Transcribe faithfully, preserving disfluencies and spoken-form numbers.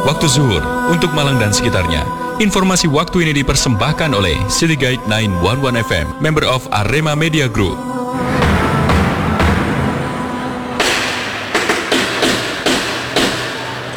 waktu zuhur untuk Malang dan sekitarnya. Informasi waktu ini dipersembahkan oleh City Guide sembilan satu satu F M, member of Arema Media Group.